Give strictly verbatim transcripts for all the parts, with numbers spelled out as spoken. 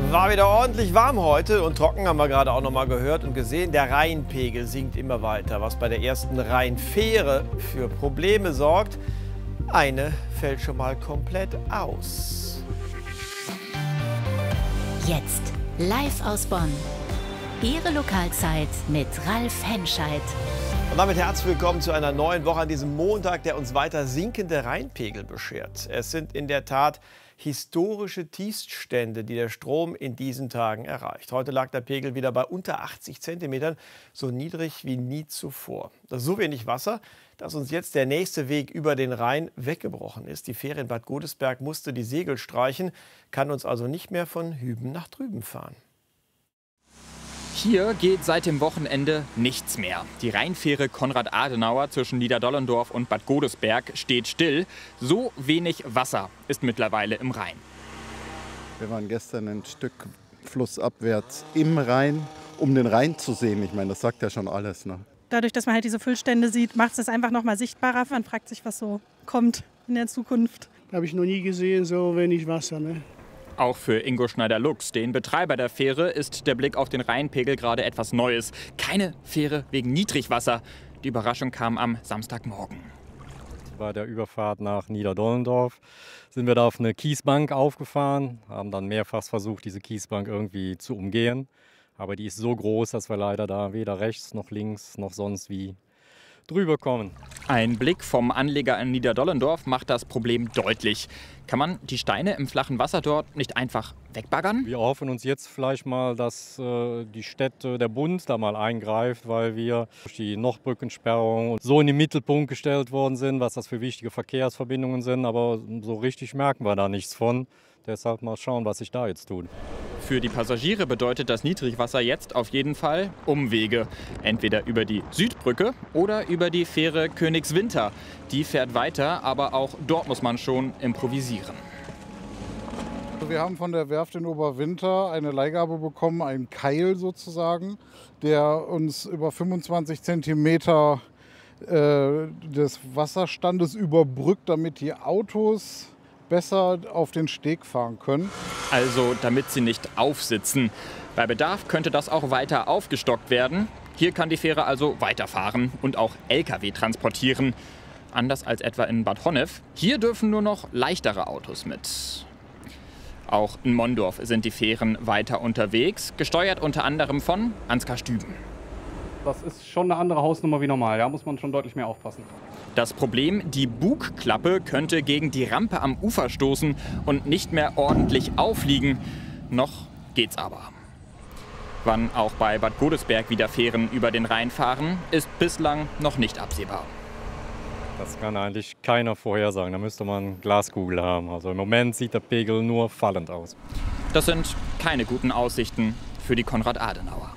War wieder ordentlich warm heute und trocken, haben wir gerade auch noch mal gehört und gesehen. Der Rheinpegel sinkt immer weiter, was bei der ersten Rheinfähre für Probleme sorgt. Eine fällt schon mal komplett aus. Jetzt live aus Bonn. Ihre Lokalzeit mit Ralf Henscheid. Und damit herzlich willkommen zu einer neuen Woche an diesem Montag, der uns weiter sinkende Rheinpegel beschert. Es sind in der Tat historische Tiefststände, die der Strom in diesen Tagen erreicht. Heute lag der Pegel wieder bei unter achtzig Zentimetern, so niedrig wie nie zuvor. Das ist so wenig Wasser, dass uns jetzt der nächste Weg über den Rhein weggebrochen ist. Die Fähre in Bad Godesberg musste die Segel streichen, kann uns also nicht mehr von Hüben nach drüben fahren. Hier geht seit dem Wochenende nichts mehr. Die Rheinfähre Konrad Adenauer zwischen Niederdollendorf und Bad Godesberg steht still. So wenig Wasser ist mittlerweile im Rhein. Wir waren gestern ein Stück flussabwärts im Rhein, um den Rhein zu sehen. Ich meine, das sagt ja schon alles, ne? Dadurch, dass man halt diese Füllstände sieht, macht es das einfach noch mal sichtbarer. Man fragt sich, was so kommt in der Zukunft. Habe ich noch nie gesehen, so wenig Wasser, ne? Auch für Ingo Schneider-Lux, den Betreiber der Fähre, ist der Blick auf den Rheinpegel gerade etwas Neues. Keine Fähre wegen Niedrigwasser. Die Überraschung kam am Samstagmorgen. Bei der Überfahrt nach Niederdollendorf sind wir da auf eine Kiesbank aufgefahren, haben dann mehrfach versucht, diese Kiesbank irgendwie zu umgehen. Aber die ist so groß, dass wir leider da weder rechts noch links noch sonst wie drüber kommen. Ein Blick vom Anleger in Niederdollendorf macht das Problem deutlich. Kann man die Steine im flachen Wasser dort nicht einfach wegbaggern? Wir hoffen uns jetzt vielleicht mal, dass äh, die Städte, der Bund da mal eingreift, weil wir durch die Nordbrückensperrung so in den Mittelpunkt gestellt worden sind, was das für wichtige Verkehrsverbindungen sind. Aber so richtig merken wir da nichts von. Deshalb mal schauen, was sich da jetzt tut. Für die Passagiere bedeutet das Niedrigwasser jetzt auf jeden Fall Umwege. Entweder über die Südbrücke oder über die Fähre Königswinter. Die fährt weiter, aber auch dort muss man schon improvisieren. Wir haben von der Werft in Oberwinter eine Leihgabe bekommen, einen Keil sozusagen, der uns über fünfundzwanzig Zentimeter äh, des Wasserstandes überbrückt, damit die Autos besser auf den Steg fahren können. Also damit sie nicht aufsitzen. Bei Bedarf könnte das auch weiter aufgestockt werden. Hier kann die Fähre also weiterfahren und auch L K W transportieren. Anders als etwa in Bad Honnef. Hier dürfen nur noch leichtere Autos mit. Auch in Mondorf sind die Fähren weiter unterwegs, gesteuert unter anderem von Ansgar Stüben. Das ist schon eine andere Hausnummer wie normal, da muss man schon deutlich mehr aufpassen. Das Problem, die Bugklappe könnte gegen die Rampe am Ufer stoßen und nicht mehr ordentlich aufliegen. Noch geht's aber. Wann auch bei Bad Godesberg wieder Fähren über den Rhein fahren, ist bislang noch nicht absehbar. Das kann eigentlich keiner vorhersagen, da müsste man Glaskugel haben. Also im Moment sieht der Pegel nur fallend aus. Das sind keine guten Aussichten für die Konrad Adenauer.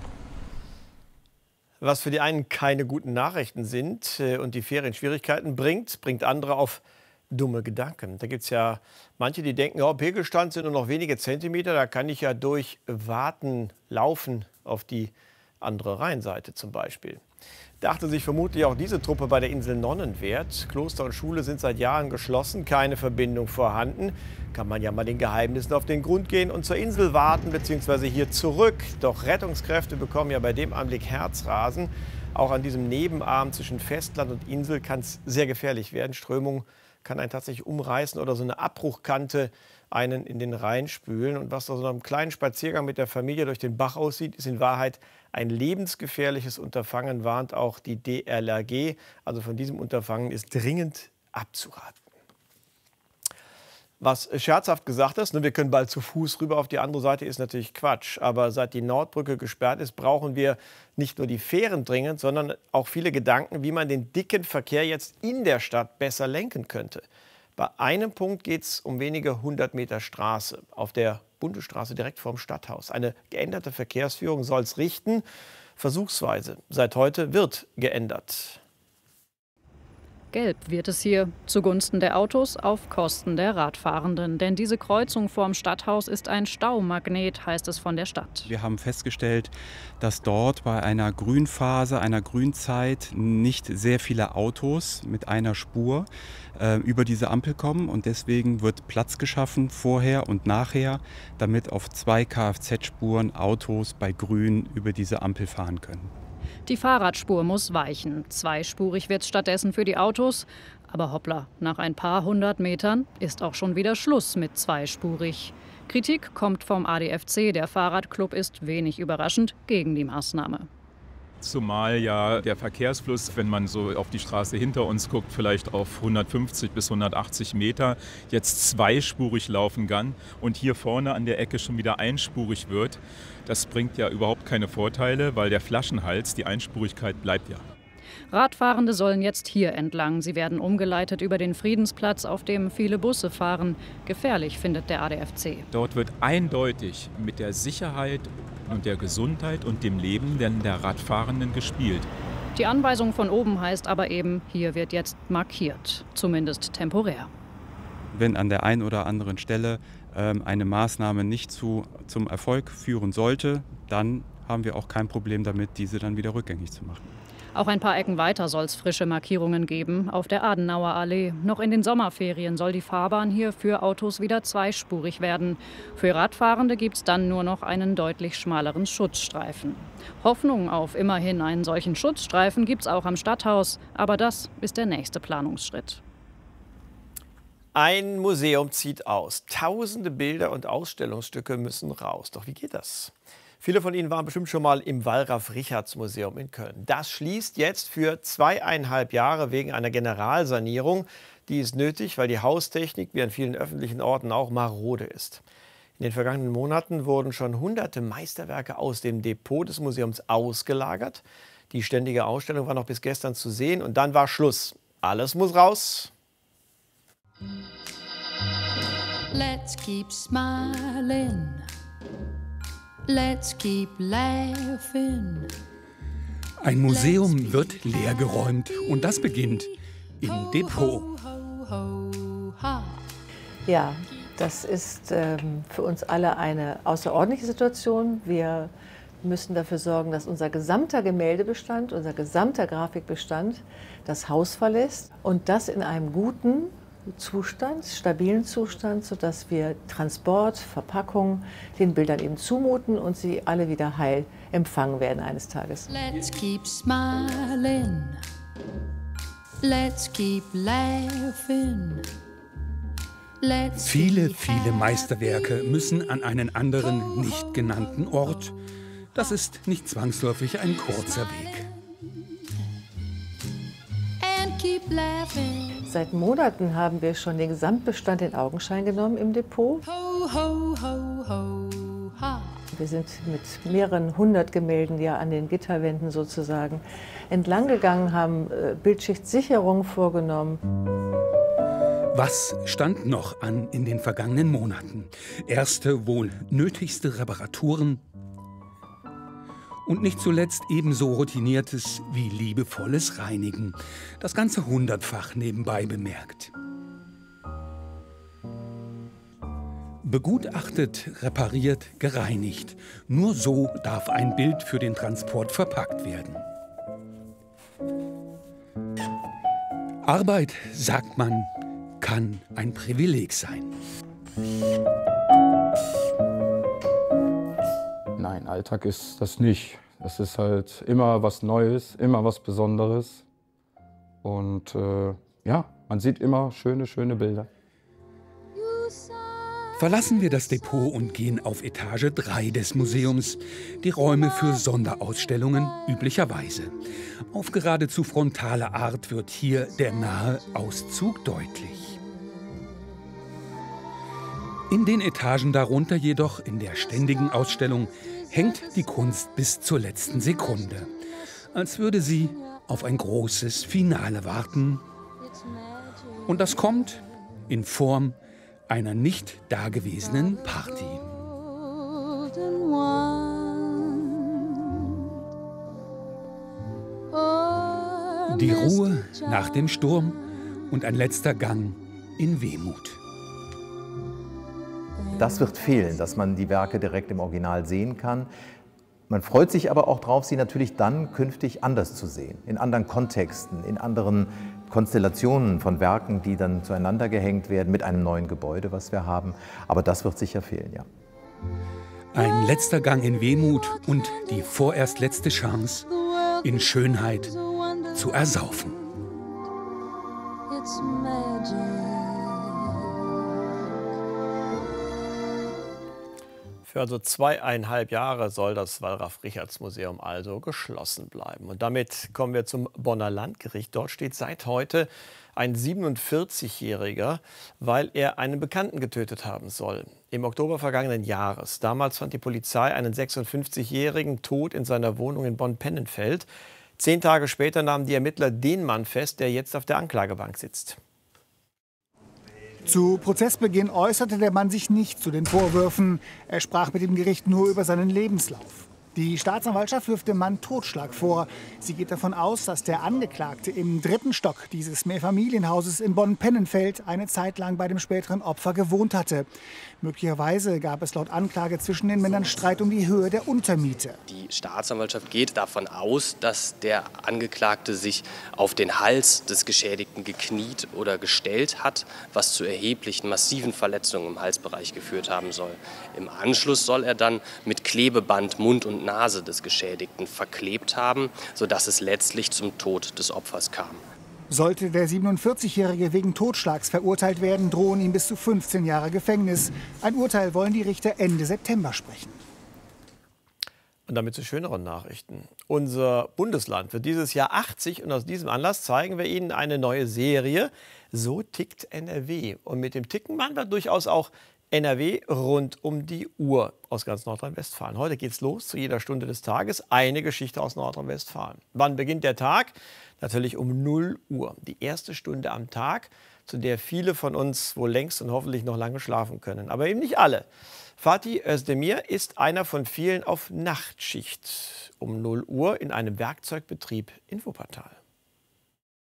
Was für die einen keine guten Nachrichten sind und die Fähre in Schwierigkeiten bringt, bringt andere auf dumme Gedanken. Da gibt es ja manche, die denken, oh, Pegelstand sind nur noch wenige Zentimeter, da kann ich ja durch Warten laufen auf die andere Rheinseite zum Beispiel. Dachte sich vermutlich auch diese Truppe bei der Insel Nonnenwerth. Kloster und Schule sind seit Jahren geschlossen, keine Verbindung vorhanden. Kann man ja mal den Geheimnissen auf den Grund gehen und zur Insel warten bzw. hier zurück. Doch Rettungskräfte bekommen ja bei dem Anblick Herzrasen. Auch an diesem Nebenarm zwischen Festland und Insel kann es sehr gefährlich werden. Strömung kann einen tatsächlich umreißen oder so eine Abbruchkante einen in den Rhein spülen. Und was aus so einem kleinen Spaziergang mit der Familie durch den Bach aussieht, ist in Wahrheit ein lebensgefährliches Unterfangen, warnt auch die D L R G. Also von diesem Unterfangen ist dringend abzuraten. Was scherzhaft gesagt ist, ne, wir können bald zu Fuß rüber auf die andere Seite, ist natürlich Quatsch. Aber seit die Nordbrücke gesperrt ist, brauchen wir nicht nur die Fähren dringend, sondern auch viele Gedanken, wie man den dicken Verkehr jetzt in der Stadt besser lenken könnte. Bei einem Punkt geht es um wenige hundert Meter Straße auf der Bundesstraße direkt vorm Stadthaus. Eine geänderte Verkehrsführung soll es richten. Versuchsweise. Seit heute wird geändert. Gelb wird es hier, zugunsten der Autos auf Kosten der Radfahrenden. Denn diese Kreuzung vorm Stadthaus ist ein Staumagnet, heißt es von der Stadt. Wir haben festgestellt, dass dort bei einer Grünphase, einer Grünzeit nicht sehr viele Autos mit einer Spur äh, über diese Ampel kommen. Und deswegen wird Platz geschaffen vorher und nachher, damit auf zwei Kfz-Spuren Autos bei Grün über diese Ampel fahren können. Die Fahrradspur muss weichen. Zweispurig wird es stattdessen für die Autos. Aber hoppla, nach ein paar hundert Metern ist auch schon wieder Schluss mit zweispurig. Kritik kommt vom A D F C. Der Fahrradclub ist wenig überraschend gegen die Maßnahme. Zumal ja der Verkehrsfluss, wenn man so auf die Straße hinter uns guckt, vielleicht auf hundertfünfzig bis hundertachtzig Meter jetzt zweispurig laufen kann und hier vorne an der Ecke schon wieder einspurig wird. Das bringt ja überhaupt keine Vorteile, weil der Flaschenhals, die Einspurigkeit bleibt ja. Radfahrende sollen jetzt hier entlang. Sie werden umgeleitet über den Friedensplatz, auf dem viele Busse fahren. Gefährlich, findet der A D F C. Dort wird eindeutig mit der Sicherheit und der Gesundheit und dem Leben der Radfahrenden gespielt. Die Anweisung von oben heißt aber eben, hier wird jetzt markiert, zumindest temporär. Wenn an der einen oder anderen Stelle ähm, eine Maßnahme nicht zu, zum Erfolg führen sollte, dann haben wir auch kein Problem damit, diese dann wieder rückgängig zu machen. Auch ein paar Ecken weiter soll es frische Markierungen geben, auf der Adenauer Allee. Noch in den Sommerferien soll die Fahrbahn hier für Autos wieder zweispurig werden. Für Radfahrende gibt es dann nur noch einen deutlich schmaleren Schutzstreifen. Hoffnung auf immerhin einen solchen Schutzstreifen gibt es auch am Stadthaus. Aber das ist der nächste Planungsschritt. Ein Museum zieht aus. Tausende Bilder und Ausstellungsstücke müssen raus. Doch wie geht das? Viele von Ihnen waren bestimmt schon mal im Wallraf-Richartz-Museum in Köln. Das schließt jetzt für zweieinhalb Jahre wegen einer Generalsanierung. Die ist nötig, weil die Haustechnik wie an vielen öffentlichen Orten auch marode ist. In den vergangenen Monaten wurden schon hunderte Meisterwerke aus dem Depot des Museums ausgelagert. Die ständige Ausstellung war noch bis gestern zu sehen und dann war Schluss. Alles muss raus. Let's keep smiling. Let's keep laughing. Ein Museum wird leergeräumt und das beginnt im Depot. Ja, das ist ähm, für uns alle eine außerordentliche Situation. Wir müssen dafür sorgen, dass unser gesamter Gemäldebestand, unser gesamter Grafikbestand das Haus verlässt und das in einem guten Zustand, stabilen Zustand, sodass wir Transport, Verpackung den Bildern eben zumuten und sie alle wieder heil empfangen werden eines Tages. Let's keep smiling. Let's keep laughing. Let's viele, viele Meisterwerke müssen an einen anderen, nicht genannten Ort. Das ist nicht zwangsläufig ein kurzer Weg. And keep laughing. Seit Monaten haben wir schon den Gesamtbestand in Augenschein genommen im Depot. Ho, ho, ho, ho, ha. Wir sind mit mehreren hundert Gemälden ja an den Gitterwänden sozusagen entlang gegangen, haben äh, Bildschichtsicherung vorgenommen. Was stand noch an in den vergangenen Monaten? Erste, wohl nötigste Reparaturen und nicht zuletzt ebenso routiniertes wie liebevolles Reinigen. Das Ganze hundertfach nebenbei bemerkt. Begutachtet, repariert, gereinigt. Nur so darf ein Bild für den Transport verpackt werden. Arbeit, sagt man, kann ein Privileg sein. Nein, Alltag ist das nicht. Es ist halt immer was Neues, immer was Besonderes. Und äh, ja, man sieht immer schöne, schöne Bilder. Verlassen wir das Depot und gehen auf Etage drei des Museums, die Räume für Sonderausstellungen üblicherweise. Auf geradezu frontale Art wird hier der nahe Auszug deutlich. In den Etagen darunter jedoch, in der ständigen Ausstellung, hängt die Kunst bis zur letzten Sekunde, als würde sie auf ein großes Finale warten. Und das kommt in Form einer nicht dagewesenen Party. Die Ruhe nach dem Sturm und ein letzter Gang in Wehmut. Das wird fehlen, dass man die Werke direkt im Original sehen kann. Man freut sich aber auch darauf, sie natürlich dann künftig anders zu sehen, in anderen Kontexten, in anderen Konstellationen von Werken, die dann zueinander gehängt werden mit einem neuen Gebäude, was wir haben. Aber das wird sicher fehlen, ja. Ein letzter Gang in Wehmut und die vorerst letzte Chance, in Schönheit zu ersaufen. Für also zweieinhalb Jahre soll das Wallraf-Richartz-Museum also geschlossen bleiben. Und damit kommen wir zum Bonner Landgericht. Dort steht seit heute ein siebenundvierzigjähriger, weil er einen Bekannten getötet haben soll. Im Oktober vergangenen Jahres. Damals fand die Polizei einen sechsundfünfzigjährigen tot in seiner Wohnung in Bonn-Pennenfeld. Zehn Tage später nahmen die Ermittler den Mann fest, der jetzt auf der Anklagebank sitzt. Zu Prozessbeginn äußerte der Mann sich nicht zu den Vorwürfen. Er sprach mit dem Gericht nur über seinen Lebenslauf. Die Staatsanwaltschaft wirft dem Mann Totschlag vor. Sie geht davon aus, dass der Angeklagte im dritten Stock dieses Mehrfamilienhauses in Bonn-Pennenfeld eine Zeit lang bei dem späteren Opfer gewohnt hatte. Möglicherweise gab es laut Anklage zwischen den Männern Streit um die Höhe der Untermiete. Die Staatsanwaltschaft geht davon aus, dass der Angeklagte sich auf den Hals des Geschädigten gekniet oder gestellt hat, was zu erheblichen massiven Verletzungen im Halsbereich geführt haben soll. Im Anschluss soll er dann mit Klebeband Mund und Nase des Geschädigten verklebt haben, sodass es letztlich zum Tod des Opfers kam. Sollte der siebenundvierzigjährige wegen Totschlags verurteilt werden, drohen ihm bis zu fünfzehn Jahre Gefängnis. Ein Urteil wollen die Richter Ende September sprechen. Und damit zu schöneren Nachrichten. Unser Bundesland wird dieses Jahr achtzig und aus diesem Anlass zeigen wir Ihnen eine neue Serie. So tickt N R W. Und mit dem Ticken meinen wir durchaus auch N R W rund um die Uhr aus ganz Nordrhein-Westfalen. Heute geht's los, zu jeder Stunde des Tages eine Geschichte aus Nordrhein-Westfalen. Wann beginnt der Tag? Natürlich um null Uhr. Die erste Stunde am Tag, zu der viele von uns wohl längst und hoffentlich noch lange schlafen können. Aber eben nicht alle. Fatih Özdemir ist einer von vielen auf Nachtschicht um null Uhr in einem Werkzeugbetrieb in Wuppertal.